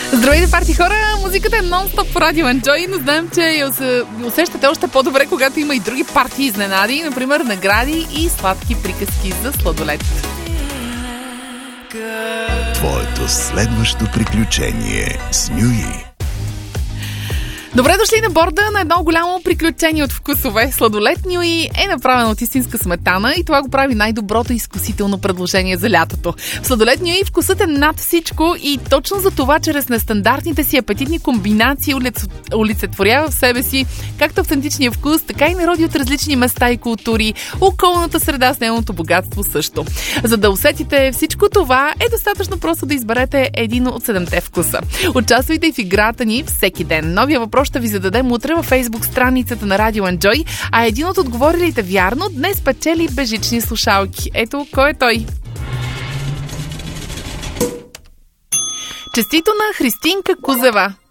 Здравейте, парти хора! Музиката е нон-стоп по Радио Enjoy, но знаем, че я усещате още по-добре, когато има и други парти изненади, например награди и сладки приказки за сладолет. Твоето следващо приключение с Нюи. Добре дошли на борда на едно голямо приключение от вкусове. Сладолет Нюи е направено от истинска сметана и това го прави най-доброто изкусително предложение за лятото. В Сладолет Нюи вкусът е над всичко и точно за това, чрез нестандартните си апетитни комбинации олицетворява в себе си както автентичния вкус, така и народи от различни места и култури, околната среда с нейното богатство също. За да усетите всичко това, е достатъчно просто да изберете един от 7-те вкуса. Участвайте и в играта ни всеки ден. Новия въпрос ще ви зададем утре във Facebook страницата на Radio Enjoy, а един от отговорилите вярно днес печели бежични слушалки. Ето, кой е той? Честито на Христинка Кузева.